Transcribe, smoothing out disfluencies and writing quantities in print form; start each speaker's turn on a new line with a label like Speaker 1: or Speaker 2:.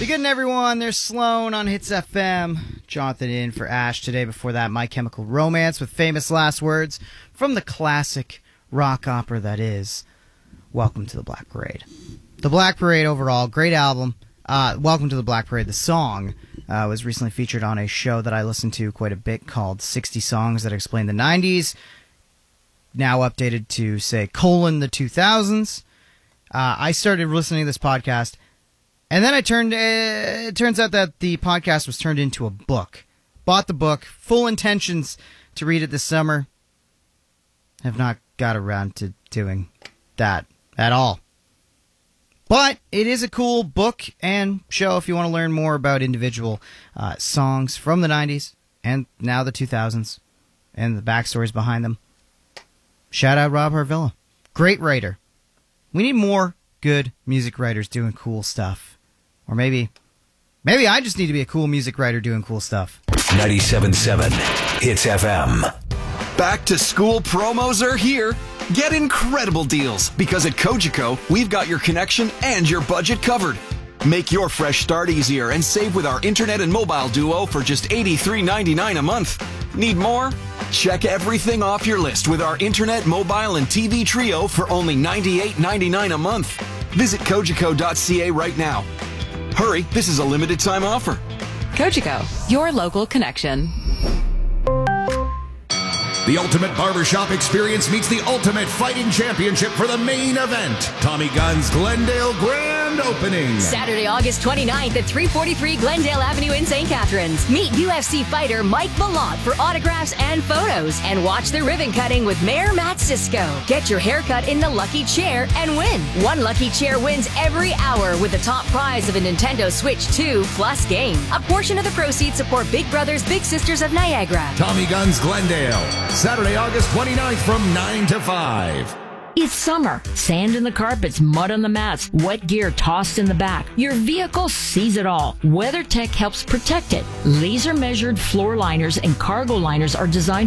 Speaker 1: Be good, everyone. There's Sloan on Hits FM. Jonathan in for Ash today. Before that, My Chemical Romance with famous last words from the classic rock opera that is Welcome to the Black Parade. The Black Parade overall, great album. Welcome to the Black Parade. The song was recently featured on a show that I listened to quite a bit called 60 Songs That Explain the 90s. Now updated to, say, the 2000s. I started listening to this podcast, and then it turns out that the podcast was turned into a book. Bought the book, full intentions to read it this summer. Have not got around to doing that at all. But it is a cool book and show if you want to learn more about individual songs from the 90s and now the 2000s and the backstories behind them. Shout out Rob Harvilla. Great writer. We need more good music writers doing cool stuff. Or maybe I just need to be a cool music writer doing cool stuff.
Speaker 2: 97.7 Hits FM.
Speaker 3: Back to school promos are here. Get incredible deals because at Cogeco, we've got your connection and your budget covered. Make your fresh start easier and save with our internet and mobile duo for just $83.99 a month. Need more? Check everything off your list with our internet, mobile, and TV trio for only $98.99 a month. Visit Cogeco.ca right now. Hurry, this is a limited time offer.
Speaker 4: Cogeco, your local connection.
Speaker 5: The Ultimate Barbershop Experience meets the Ultimate Fighting Championship for the main event. Tommy Gunn's Glendale Grand Opening.
Speaker 6: Saturday, August 29th at 343 Glendale Avenue in St. Catharines. Meet UFC fighter Mike Malott for autographs and photos. And watch the ribbon cutting with Mayor Matt Sisko. Get your haircut in the lucky chair and win. One lucky chair wins every hour with the top prize of a Nintendo Switch 2 Plus game. A portion of the proceeds support Big Brothers Big Sisters of Niagara.
Speaker 5: Tommy Gunn's Glendale. Saturday, August 29th from 9 to 5.
Speaker 7: It's summer. Sand in the carpets, mud on the mats, wet gear tossed in the back. Your vehicle sees it all. WeatherTech helps protect it. Laser-measured floor liners and cargo liners are designed